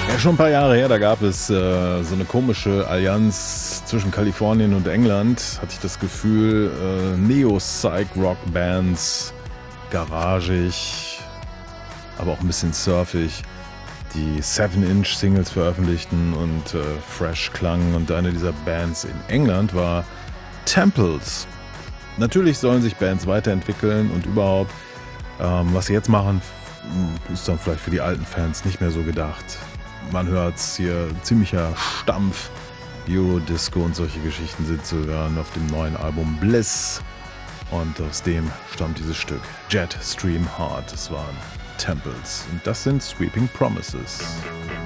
Ja, schon ein paar Jahre her, da gab es so eine komische Allianz zwischen Kalifornien und England, hatte ich das Gefühl, Neo-Psych-Rock-Bands, garagig, aber auch ein bisschen surfig, die 7-Inch-Singles veröffentlichten und fresh klangen. Und eine dieser Bands in England war Temples. Natürlich sollen sich Bands weiterentwickeln und überhaupt, was sie jetzt machen, ist dann vielleicht für die alten Fans nicht mehr so gedacht. Man hört's hier, ziemlicher Stampf, Eurodisco und solche Geschichten sind zu hören auf dem neuen Album Bliss. Und aus dem stammt dieses Stück Jet Stream Heart. Das waren Temples und das sind Sweeping Promises.